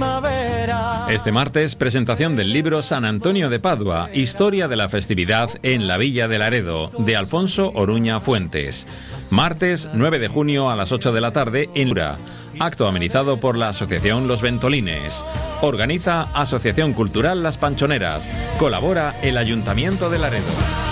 primavera. Este martes, presentación del libro San Antonio de Padua, Historia de la festividad en la Villa de Laredo, de Alfonso Oruña Fuentes. Martes 9 de junio a las 8 de la tarde en Lura. Acto amenizado por la Asociación Los Ventolines. Organiza Asociación Cultural Las Panchoneras. Colabora el Ayuntamiento de Laredo.